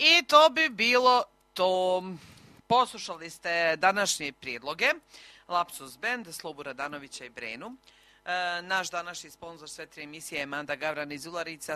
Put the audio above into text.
I to bi bilo to. Poslušali ste današnje prijedloge. Lapsus Band, Slobu Radanovića i Brenu. Naš današnji sponsor sve tri emisije je Manda Gavran iz Ularica.